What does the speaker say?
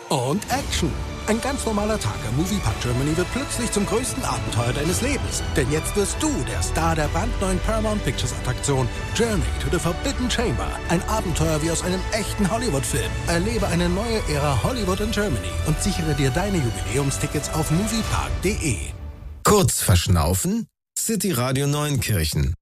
und Action. Ein ganz normaler Tag am Moviepark Germany wird plötzlich zum größten Abenteuer deines Lebens. Denn jetzt wirst du der Star der brandneuen Paramount Pictures Attraktion Journey to the Forbidden Chamber. Ein Abenteuer wie aus einem echten Hollywood-Film. Erlebe eine neue Ära Hollywood in Germany und sichere dir deine Jubiläumstickets auf moviepark.de. Kurz verschnaufen? City Radio Neunkirchen.